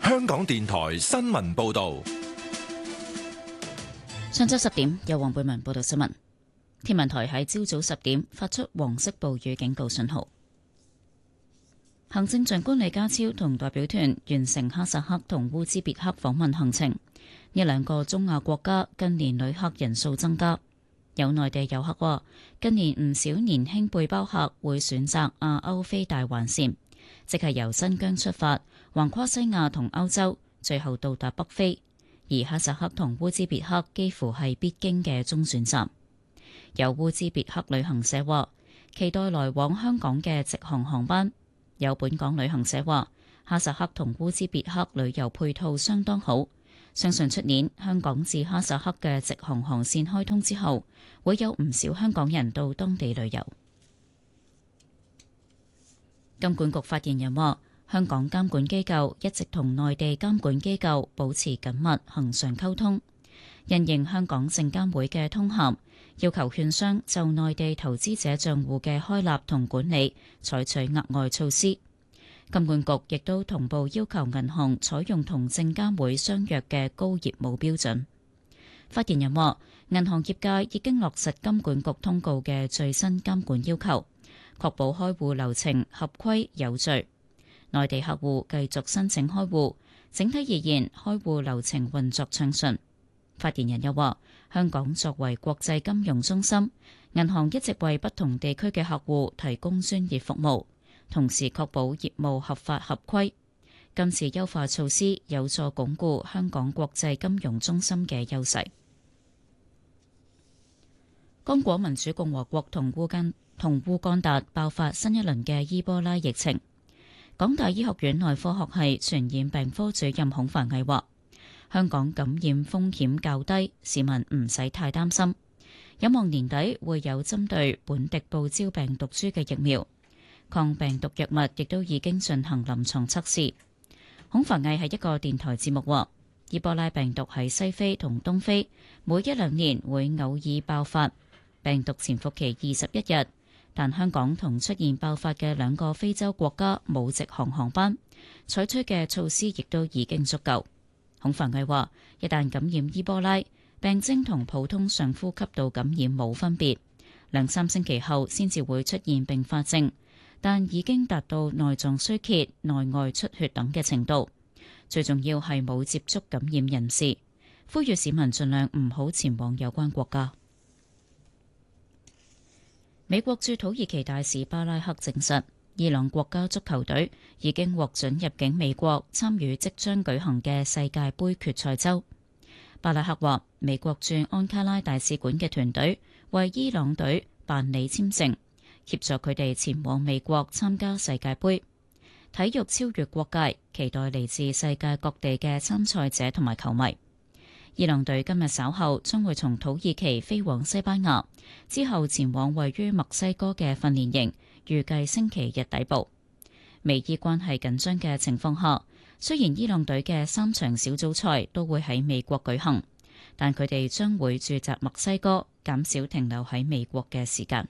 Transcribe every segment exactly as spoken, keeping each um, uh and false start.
香港電台新聞報道。 上晝十點，由黃貝文報道新聞。天文台喺朝早十點發出黃色暴雨警告信號。行政長官李家超同代表團完成哈薩克同烏茲別克訪問行程。呢兩個中亞國家近年旅客人數增加，有內地遊客話，近年唔少年輕背包客會選擇亞歐非大環線，即係由新疆出發，橫跨西亞同歐洲，最後到達北非。而哈薩克同烏茲別克幾乎係必經嘅中轉站。有烏茲別克旅行社話，期待來往香港嘅直航航班。有本港旅行社話，哈薩克同烏茲別克旅遊配套相當好，相信出年香港至哈薩克嘅直航航線開通之後，會有唔少香港人到當地旅遊。金管局發言人話，香港監管機構一直同內地監管機構保持緊密恆常溝通，因應香港證監會嘅通函，要求券商就內地投資者帳戶嘅開立同管理採取額外措施。金管局亦都同步要求銀行採用同證監會相若嘅高業務標準。發言人話，銀行業界已經落實金管局通告嘅最新監管要求，確保開戶流程合規有序。內地客戶繼續申請開戶，整體而言，開戶流程運作暢順。發言人又話，香港作為國際金融中心，銀行一直為不同地區嘅客戶提供專業服務，同時確保業務合法合規。今次優化措施有助鞏固香港國際金融中心嘅優勢。剛果民主共和國同烏干同烏干達爆發新一輪嘅伊波拉疫情。港大醫學院內科學系傳染病科主任孔繁毅話，香港感染風險較低，市民唔使太擔心。有望年底會有針對本地報招病毒株嘅疫苗，抗病毒藥物亦都已經進行臨床測試。孔繁毅喺一個電台節目話，伊波拉病毒喺西非同東非每一兩年會偶爾爆發，病毒潛伏期二十一日。但香港同出現爆發嘅兩個非洲國家冇直航航班，採取嘅措施亦都已經足夠。孔繁毅話，一旦感染伊波拉，病徵同普通上呼吸道感染冇分別，兩三星期後先至會出現併發症，但已經達到內臟衰竭、內外出血等嘅程度。最重要係冇接觸感染人士，呼籲市民盡量唔好前往有關國家。美國駐土耳其大使巴拉克證實，伊朗國家足球隊已經獲准入境美國參與即將舉行嘅世界盃決賽周。巴拉克話，美國駐安卡拉大使館嘅團隊為伊朗隊辦理簽證，協助佢哋前往美國參加世界盃。體育超越國界，期待嚟自世界各地嘅參賽者同埋球迷。伊朗隊今日稍後將會從土耳其飛往西班牙，之後前往位於墨西哥嘅訓練營，預計星期日抵埗。美伊關係緊張嘅情況下，雖然伊朗隊嘅三場小組賽都會喺美國舉行，但佢哋將會駐紮墨西哥，減少停留喺美國嘅時間。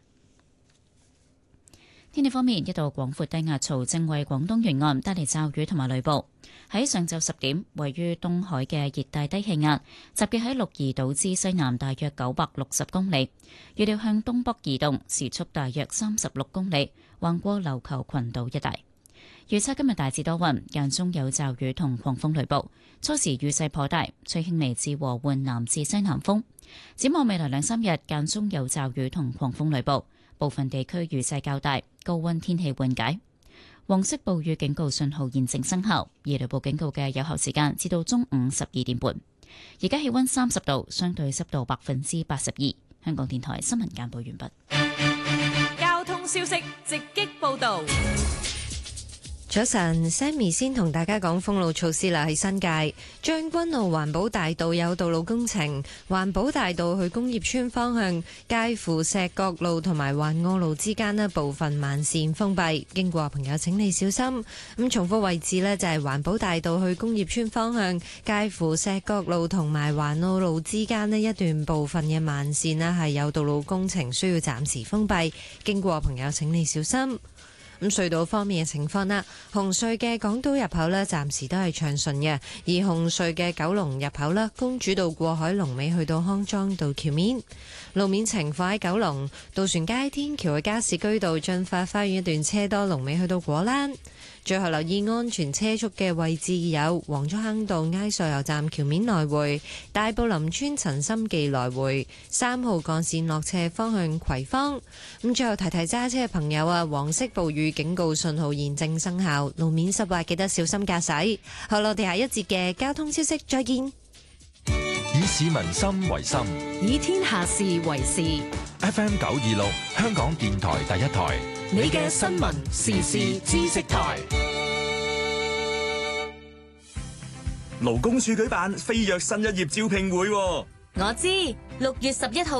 天氣方面，一道廣闊低壓槽正為廣東沿岸帶嚟驟雨同埋雷暴。喺上晝十點，位於東海嘅熱帶低氣壓集結喺鹿兒島之西南大約九百六十公里，預料向東北移動，時速大約三十六公里，橫過琉球群島一帶。預測今日大致多雲，間中有驟雨同狂風雷暴，初時雨勢頗大，吹輕微至和緩南至西南風。展望未來兩三日，間中有驟雨同狂風雷暴，部分地區雨勢較大，高溫天氣緩解。黃色暴雨警告信號現正生效，而雷暴警告嘅有效時間至到中午十二點半。而家氣溫三十度，相對濕度百分之八十二。香港電台新聞簡報完畢。 交通消息直擊報道。 早晨 Sammy 先同大家講封路措施啦。喺新界將軍澳環保大道有道路工程，環保大道去工業村方向介乎石角路同埋環澳路之間呢部分慢線封閉，經過朋友請你小心。咁重複位置呢，就係環保大道去工業村方向介乎石角路同埋環澳路之間呢一段部分嘅慢線呢係有道路工程需要暫時封閉，經過朋友請你小心。 咁隧道方面嘅情況啦，紅隧嘅港島入口呢，暫時都係暢順嘅，而紅隧嘅九龍入口啦，公主道過海龍尾去到康莊道橋面。路面情況喺九龍渡船街天橋嘅加士居道進發花園一段車多，龍尾去到果欄。最後留意安全車速嘅位置有黃竹坑道埃索油站橋面來回、大埔林村陳心記來回、三號幹線落斜方向葵芳。咁最後提提揸車嘅朋友啊，黃色暴雨警告信號現正生效，路面濕滑，記得小心駕駛。好啦，我哋下一節嘅交通消息再見。 以市民心為心， 以天下事為事。 F M 九二六香港電台第一台， 你嘅新聞時事知識台。 勞工處舉辦飛躍新一頁招聘會， 我知，六月十一號